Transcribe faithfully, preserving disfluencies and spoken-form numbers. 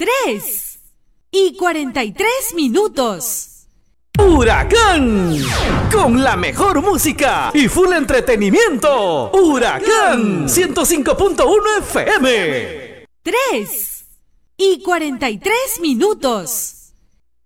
tres y cuarenta y tres minutos. Huracán, con la mejor música y full entretenimiento. Huracán ciento cinco punto uno F M. tres y cuarenta y tres minutos.